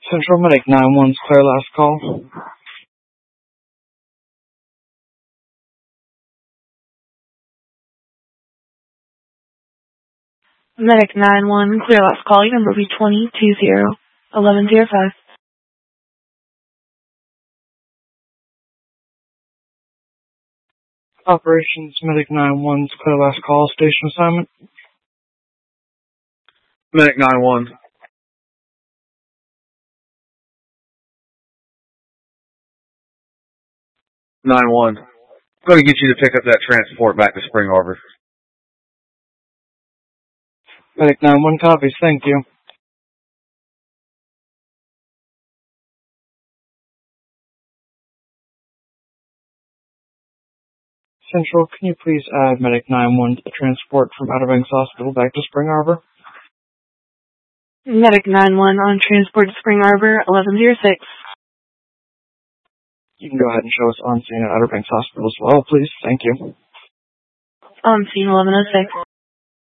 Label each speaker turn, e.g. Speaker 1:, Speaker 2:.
Speaker 1: Central Medic 911's clear last call.
Speaker 2: Medic 911, clear last call. Your number will be 2020-1105.
Speaker 1: Operations Medic 911's clear last call. Station assignment.
Speaker 3: Medic 911. 911. I'm going to get you to pick up that transport back to Spring Arbor.
Speaker 1: Medic 911 copies. Thank you. Central, can you please add Medic 911 to the transport from Outer Banks Hospital back to Spring Arbor?
Speaker 2: Medic 911 on transport to Spring Arbor, 1106.
Speaker 1: You can go ahead and show us on scene at Outer Banks Hospital as well, please. Thank you.
Speaker 2: On scene, 1106.